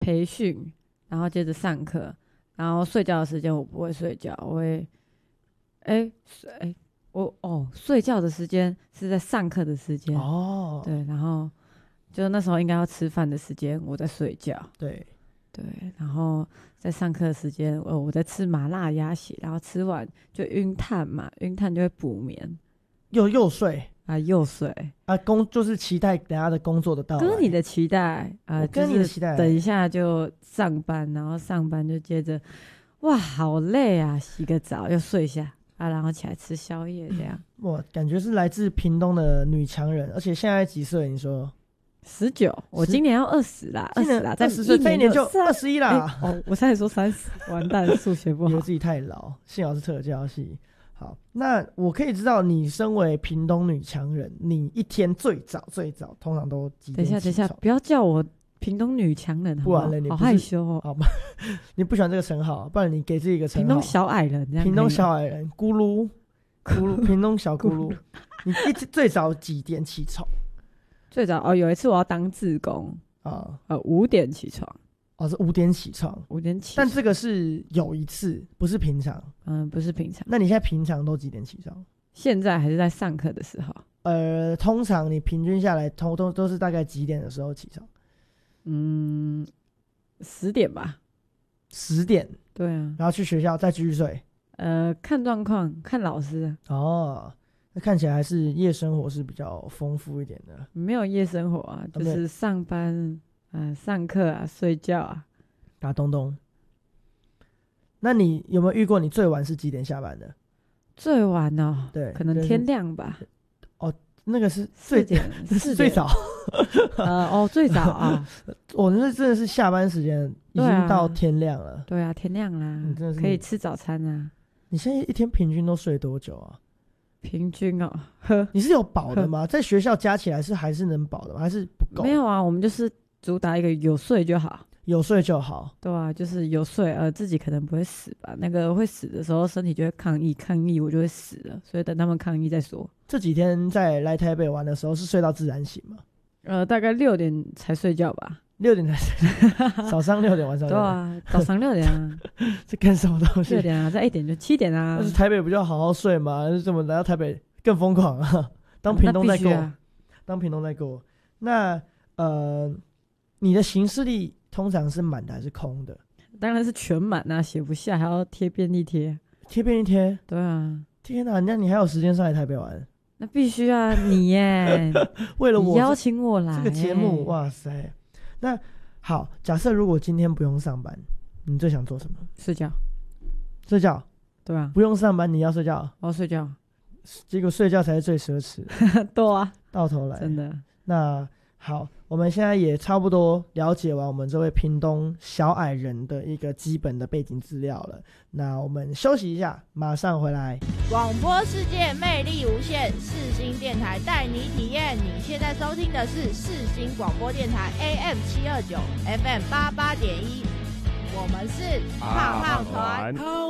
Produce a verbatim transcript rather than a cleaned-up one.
培训，然后接着上课，然后睡觉的时间我不会睡觉，我会，哎哎，我哦睡觉的时间是在上课的时间哦， 对，然后就那时候应该要吃饭的时间我在睡觉， 对对，然后在上课的时间，呃，我在吃麻辣鸭血，然后吃完就晕碳嘛，晕碳就会补眠， 又又睡啊，又睡啊，工就是期待等下的工作的到来。 跟你的期待啊， 我跟你的期待， 就是等一下就上班，然后上班就接着，哇，好累啊，洗个澡又睡一下啊，然后起来吃宵夜这样。 哇，感觉是来自屏东的女强人，而且现在几岁？你说？ 十九，我今年要二十啦，二十啦，再十岁，一年就二十一啦。 欸、哦，我差点说三十，完蛋，数学不好， 以为自己太老，幸好是特教系。好，那我可以知道，你身为屏东女强人，你一天最早最早通常都几点起床？等一下， 等一下，不要叫我屏东女强人， 不然了，你好害羞哦。 好吧，你不喜欢这个称号，不然你给自己一个称号。 屏东小矮人， 屏东小矮人，咕噜咕噜，屏东小咕噜。你一最早几点起床？ 最早哦，有一次我要当志工啊，呃，五点起床。 哦，是五点起床， 五点起床。 但这个是有一次，不是平常。 嗯，不是平常。 那你现在平常都几点起床？ 现在还是在上课的时候。 呃，通常你平均下来，通都都是大概几点的时候起床？ 嗯，十点吧。 十点。 对啊。 然后去学校再继续睡。 呃，看状况，看老师。 哦。那看起来还是夜生活是比较丰富一点的。 没有夜生活啊，就是上班、呃、上课啊，睡觉啊， 打东东。那你有没有遇过你最晚是几点下班的？ 最晚哦， 对， 可能天亮吧。 哦，那个是最点，四最早。 呃，哦，最早啊。 我那真的是下班时间已经到天亮了。 对啊，天亮啦，你真的是可以吃早餐啊。 你现在一天平均都睡多久啊？ 平均哦，呵， 你是有饱的吗？在学校加起来是还是能饱的吗？还是不够？ 没有啊，我们就是主打一个有睡就好， 有睡就好。 对啊，就是有睡，呃，自己可能不会死吧？那个会死的时候，身体就会抗议，抗议我就会死了，所以等他们抗议再说。 这几天在来台北玩的时候是睡到自然醒吗？ 呃，大概六点才睡觉吧。 六点才睡，早上六点，晚上六点。对啊，早上六点啊。 这干什么东西？ 六点啊，在一点就七点啊。 但是台北不就好好睡吗？怎么来到台北更疯狂啊？当屏东在过，啊、当屏东在过。那呃，你的行事历通常是满的还是空的？ 当然是全满啊，写不下还要贴便利贴。 贴便利贴？ 对啊。 天哪，那你还有时间上来台北玩？ 那必须啊，你耶， 为了我你邀请我来这个节目，哇塞！那好，假设如果今天不用上班，你最想做什么？ 睡觉。 睡觉？ 对啊。 不用上班，你要睡觉？ 我要睡觉。 结果睡觉才是最奢侈的。 对啊。 到头来， 真的。 那好，我们现在也差不多了解完我们这位屏东小矮人的一个基本的背景资料了。那我们休息一下，马上回来。 广播世界魅力无限，世新电台带你体验。你现在收听的是世新广播电台 A M 七二九 F M 八八点一，我们是胖胖团。